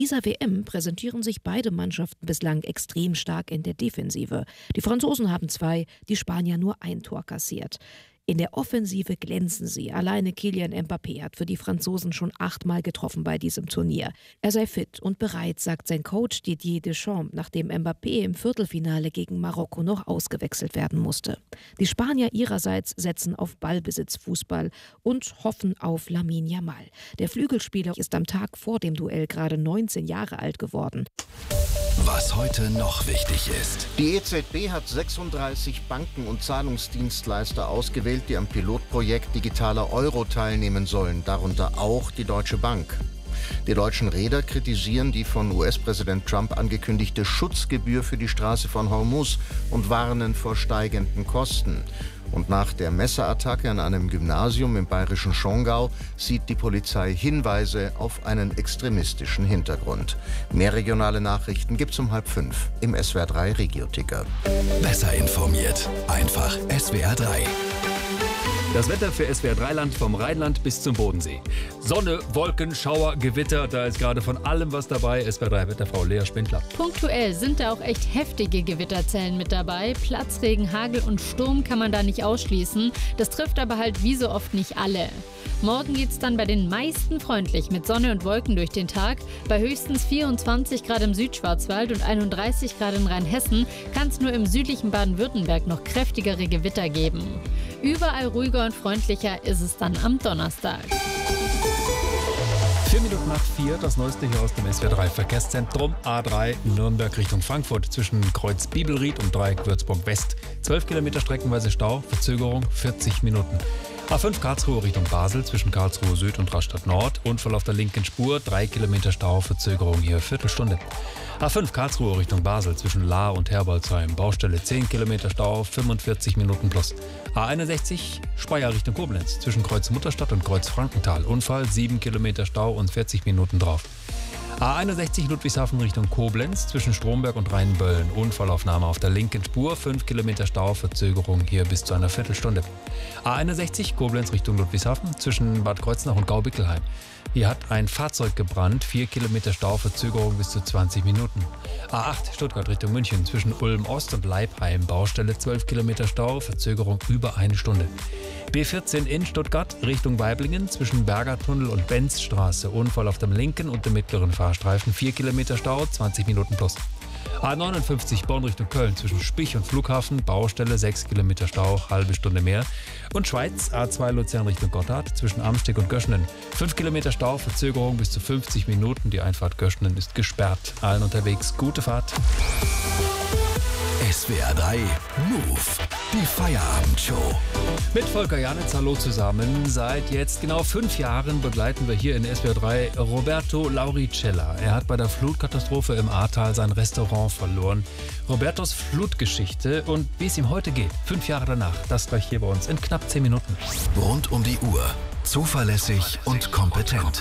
Dieser WM präsentieren sich beide Mannschaften bislang extrem stark in der Defensive. Die Franzosen haben 2, die Spanier nur 1 Tor kassiert. In der Offensive glänzen sie. Alleine Kylian Mbappé hat für die Franzosen schon 8-mal getroffen bei diesem Turnier. Er sei fit und bereit, sagt sein Coach Didier Deschamps, nachdem Mbappé im Viertelfinale gegen Marokko noch ausgewechselt werden musste. Die Spanier ihrerseits setzen auf Ballbesitzfußball und hoffen auf Lamine Yamal. Der Flügelspieler ist am Tag vor dem Duell gerade 19 Jahre alt geworden. Was heute noch wichtig ist. Die EZB hat 36 Banken und Zahlungsdienstleister ausgewählt, die am Pilotprojekt digitaler Euro teilnehmen sollen, darunter auch die Deutsche Bank. Die deutschen Reeder kritisieren die von US-Präsident Trump angekündigte Schutzgebühr für die Straße von Hormuz und warnen vor steigenden Kosten. Und nach der Messerattacke an einem Gymnasium im bayerischen Schongau sieht die Polizei Hinweise auf einen extremistischen Hintergrund. Mehr regionale Nachrichten gibt's um 4:30 im SWR 3 Regio-Ticker. Besser informiert. Einfach SWR 3. Das Wetter für SWR3-Land vom Rheinland bis zum Bodensee. Sonne, Wolken, Schauer, Gewitter, da ist gerade von allem was dabei. SWR3-Wetterfrau Lea Spindler. Punktuell sind da auch echt heftige Gewitterzellen mit dabei. Platzregen, Hagel und Sturm kann man da nicht ausschließen. Das trifft aber halt wie so oft nicht alle. Morgen geht's dann bei den meisten freundlich mit Sonne und Wolken durch den Tag. Bei höchstens 24 Grad im Südschwarzwald und 31 Grad in Rheinhessen kann es nur im südlichen Baden-Württemberg noch kräftigere Gewitter geben. Überall ruhiger und freundlicher ist es dann am Donnerstag. 4:04, das Neueste hier aus dem SWR3 Verkehrszentrum. A3 Nürnberg Richtung Frankfurt zwischen Kreuz Bibelried und Dreieck Würzburg West. 12 Kilometer streckenweise Stau, Verzögerung 40 Minuten. A5 Karlsruhe Richtung Basel zwischen Karlsruhe Süd und Rastatt Nord. Unfall auf der linken Spur, 3 Kilometer Stau, Verzögerung hier Viertelstunde. A5 Karlsruhe Richtung Basel zwischen Lahr und Herbolzheim. Baustelle 10 Kilometer Stau, 45 Minuten plus. A61 Speyer Richtung Koblenz zwischen Kreuz Mutterstadt und Kreuz Frankenthal. Unfall 7 Kilometer Stau und 40 Minuten drauf. A61 Ludwigshafen Richtung Koblenz zwischen Stromberg und Rheinböllen. Unfallaufnahme auf der linken Spur, 5 Kilometer Stau, Verzögerung hier bis zu einer Viertelstunde. A61 Koblenz Richtung Ludwigshafen zwischen Bad Kreuznach und Gaubickelheim. Hier hat ein Fahrzeug gebrannt, 4 Kilometer Stau, Verzögerung bis zu 20 Minuten. A8 Stuttgart Richtung München zwischen Ulm Ost und Leipheim. Baustelle 12 Kilometer Stau, Verzögerung über eine Stunde. B14 in Stuttgart Richtung Weiblingen zwischen Bergertunnel und Benzstraße. Unfall auf dem linken und dem mittleren Fahrstreifen. 4 Kilometer Stau, 20 Minuten plus. A59 Bonn Richtung Köln zwischen Spich und Flughafen. Baustelle 6 Kilometer Stau, halbe Stunde mehr. Und Schweiz A2 Luzern Richtung Gotthard zwischen Amsteg und Göschenen. 5 Kilometer Stau, Verzögerung bis zu 50 Minuten. Die Einfahrt Göschenen ist gesperrt. Allen unterwegs gute Fahrt. SWR 3 Move. Die Feierabendshow. Mit Volker Janitz, hallo zusammen. Seit jetzt genau 5 Jahren begleiten wir hier in SWR 3 Roberto Lauricella. Er hat bei der Flutkatastrophe im Ahrtal sein Restaurant verloren. Robertos Flutgeschichte und wie es ihm heute geht, 5 Jahre danach, das gleich hier bei uns in knapp 10 Minuten. Rund um die Uhr. Zuverlässig und kompetent.